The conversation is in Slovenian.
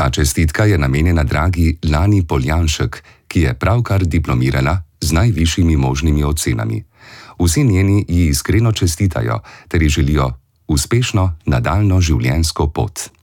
Ta čestitka je namenjena dragi Lani Poljanšek, ki je pravkar diplomirala z najvišjimi možnimi ocenami. Vsi njeni ji iskreno čestitajo ter ji želijo uspešno nadaljnjo življenjsko pot.